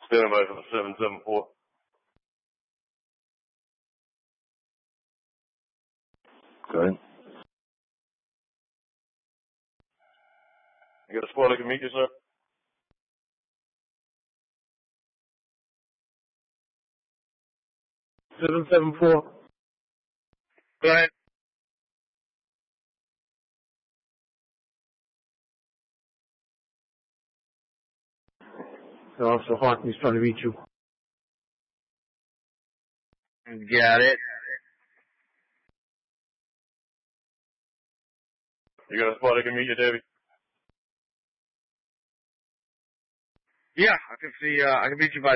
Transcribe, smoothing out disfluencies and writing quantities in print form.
Standing by for the 774. Go ahead. You got a squad that can meet you, sir? Go ahead. Officer Harkney's trying to reach you. Got it. You got a squad that can meet you, Davey? Yeah, I can see, I can meet you by